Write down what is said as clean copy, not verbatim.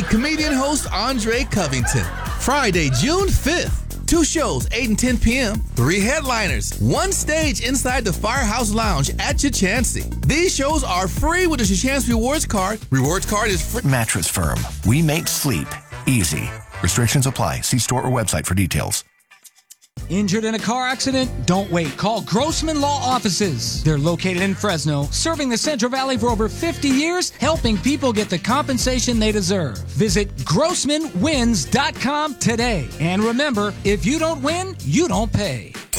meet comedian host Andre Covington. Friday, June 5th. 2 shows, 8 and 10 p.m. 3 headliners. 1 stage inside the Firehouse Lounge at Chachansey. These shows are free with the Chachansey Rewards Card. Rewards Card is free. Mattress Firm. We make sleep easy. Restrictions apply. See store or website for details. Injured in a car accident? Don't wait. Call Grossman Law Offices. They're located in Fresno, serving the Central Valley for over 50 years, helping people get the compensation they deserve. Visit GrossmanWins.com today. And remember, if you don't win, you don't pay.